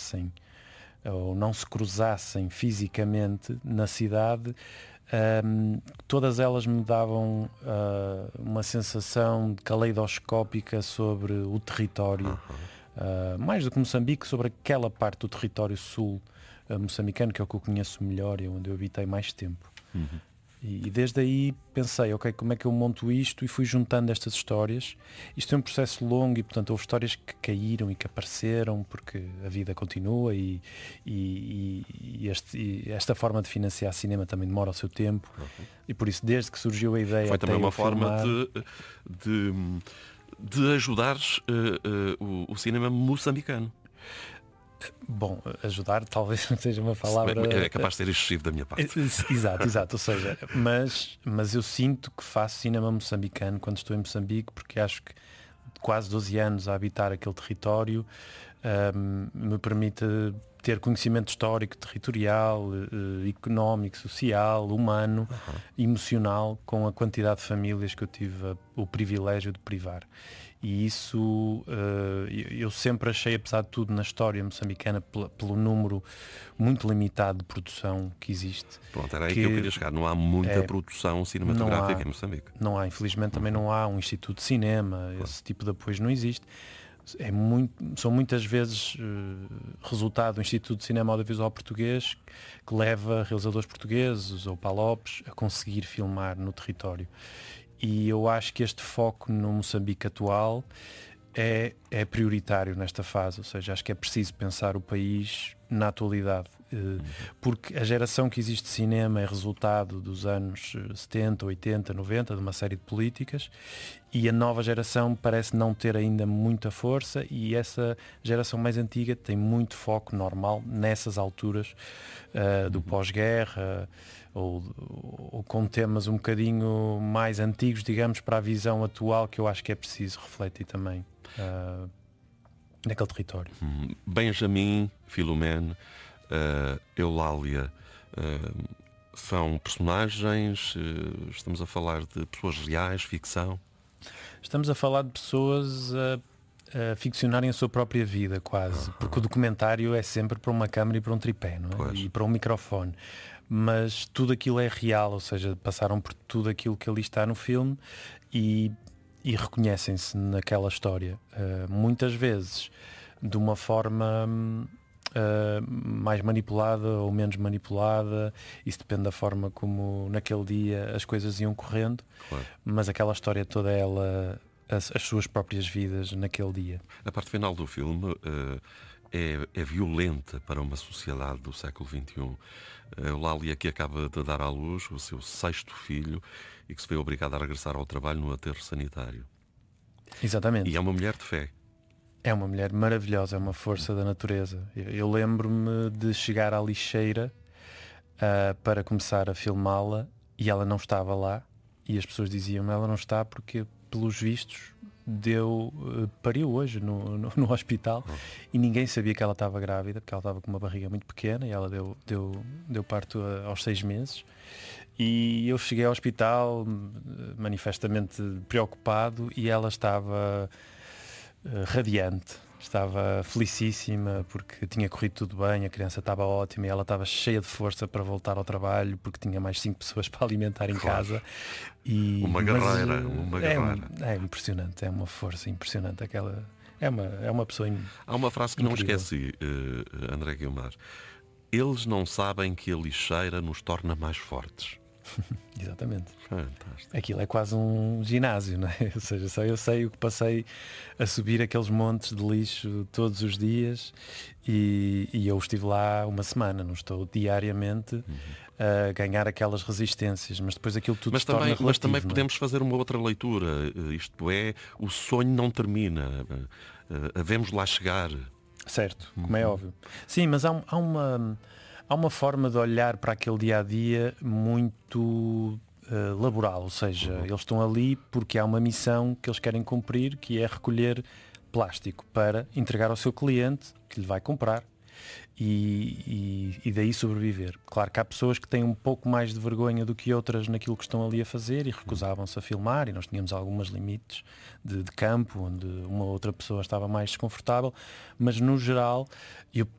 encontrassem ou não se cruzassem fisicamente na cidade, todas elas me davam uma sensação caleidoscópica sobre o território, mais do que Moçambique, sobre aquela parte do território sul moçambicano, que é o que eu conheço melhor e onde eu habitei mais tempo. E desde aí pensei, ok, como é que eu monto isto? E fui juntando estas histórias. Isto é um processo longo e, portanto, houve histórias que caíram e que apareceram, porque a vida continua e esta forma de financiar cinema também demora o seu tempo. E por isso, desde que surgiu a ideia... Foi também uma forma filmar... de ajudares o cinema moçambicano. Bom, ajudar talvez não seja uma palavra... É capaz de ser excessivo da minha parte. Exato. Ou seja, mas eu sinto que faço cinema moçambicano quando estou em Moçambique, porque acho que quase 12 anos a habitar aquele território me permite ter conhecimento histórico, territorial, económico, social, humano, emocional, com a quantidade de famílias que eu tive o privilégio de privar. E isso eu sempre achei, apesar de tudo, na história moçambicana, pelo número muito limitado de produção que existe. Pronto, era aí que eu queria chegar. Não há muita produção cinematográfica em Moçambique. Não há, infelizmente também não há um instituto de cinema, esse tipo de apoio não existe. São muitas vezes resultado do Instituto de Cinema Audiovisual Português que leva realizadores portugueses ou palopes a conseguir filmar no território. E eu acho que este foco no Moçambique atual é prioritário nesta fase, ou seja, acho que é preciso pensar o país na atualidade, porque a geração que existe de cinema é resultado dos anos 70, 80, 90, de uma série de políticas, e a nova geração parece não ter ainda muita força, e essa geração mais antiga tem muito foco normal nessas alturas do pós-guerra, ou com temas um bocadinho mais antigos, digamos, para a visão atual, que eu acho que é preciso refletir também naquele território. Benjamin, Filomene, Eulália, são personagens, estamos a falar de pessoas reais, ficção? Estamos a falar de pessoas a ficcionarem a sua própria vida, quase, porque o documentário é sempre para uma câmara e para um tripé, não é? Pois. E para um microfone. Mas tudo aquilo é real, ou seja, passaram por tudo aquilo que ali está no filme e reconhecem-se naquela história. Muitas vezes de uma forma mais manipulada ou menos manipulada, isso depende da forma como naquele dia as coisas iam correndo, Claro. mas aquela história toda ela, as suas próprias vidas naquele dia. A parte final do filme é violenta para uma sociedade do século XXI. A Eulália, que acaba de dar à luz o seu 6º filho e que se vê obrigada a regressar ao trabalho no aterro sanitário. Exatamente. E é uma mulher de fé. É uma mulher maravilhosa, é uma força da natureza. Eu lembro-me de chegar à lixeira para começar a filmá-la e ela não estava lá, e as pessoas diziam-me, ela não está porque, pelos vistos, pariu hoje no hospital, e ninguém sabia que ela estava grávida, porque ela estava com uma barriga muito pequena e ela deu parto aos 6 meses. E eu cheguei ao hospital manifestamente preocupado e ela estava radiante, estava felicíssima porque tinha corrido tudo bem, a criança estava ótima e ela estava cheia de força para voltar ao trabalho porque tinha mais 5 pessoas para alimentar em casa. Uma guerreira. É impressionante, é uma força impressionante. É uma pessoa Há uma frase que incrível. não esqueci, André Guiomar. Eles não sabem que a lixeira nos torna mais fortes. Exatamente. Fantástico. Aquilo é quase um ginásio, não é? Ou seja, só eu sei o que passei a subir aqueles montes de lixo todos os dias e eu estive lá uma semana, não estou diariamente a ganhar aquelas resistências, mas depois aquilo tudo se torna relativo. Mas também não é? podemos fazer uma outra leitura, isto é, o sonho não termina, havemos lá chegar. Certo, como é óbvio. Sim, mas há uma forma de olhar para aquele dia-a-dia muito laboral, ou seja, eles estão ali porque há uma missão que eles querem cumprir, que é recolher plástico para entregar ao seu cliente, que lhe vai comprar, e daí sobreviver. Claro que há pessoas que têm um pouco mais de vergonha do que outras naquilo que estão ali a fazer e recusavam-se a filmar, e nós tínhamos alguns limites de campo onde uma outra pessoa estava mais desconfortável, mas no geral eu